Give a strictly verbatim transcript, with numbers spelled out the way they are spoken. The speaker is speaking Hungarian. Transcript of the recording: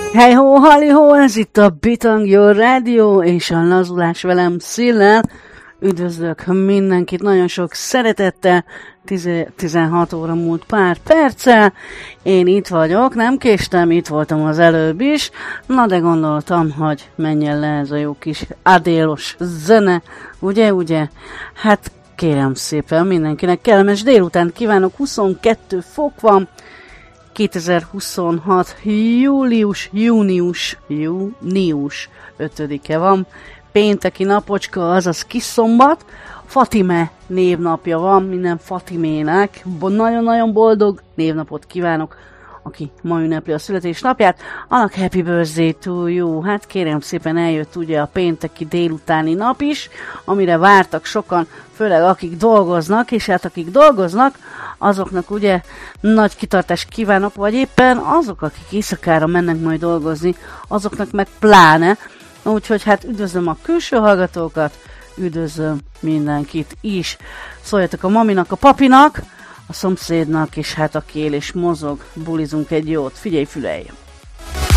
Hey ho, halli ho, ez itt a Bitang Your Radio és a lazulás velem Szillel. Üdvözlök mindenkit nagyon sok szeretettel, tizenhat óra múlt pár perccel. Én itt vagyok, nem késtem, itt voltam az előbb is. Na de gondoltam, hogy menjen le ez a jó kis adélos zene, ugye, ugye? Hát kérem szépen mindenkinek kellemes délutánt kívánok, huszonkettő fok van. kétezer-huszonhat. július, június, június ötödike van. Pénteki napocska, azaz kis szombat. Fatime névnapja van, minden Fatimének. Nagyon-nagyon boldog névnapot kívánok, aki ma ünnepli a születésnapját. Annak happy birthday to you. Hát kérem szépen, eljött ugye a pénteki délutáni nap is, amire vártak sokan, főleg akik dolgoznak, és hát akik dolgoznak, azoknak ugye nagy kitartást kívánok, vagy éppen azok, akik éjszakára mennek majd dolgozni, azoknak meg pláne. Úgyhogy hát üdvözlöm a külső hallgatókat, üdvözlöm mindenkit is. Szóljatok a maminak, a papinak, a szomszédnak, és hát aki él és mozog, bulizunk egy jót. Figyelj, fülelj!